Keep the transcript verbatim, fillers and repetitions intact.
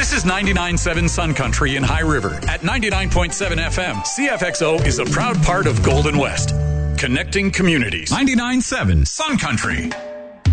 This is ninety-nine point seven Sun Country in High River. At ninety-nine point seven F M, C F X O is a proud part of Golden West. Connecting communities. ninety-nine point seven Sun Country.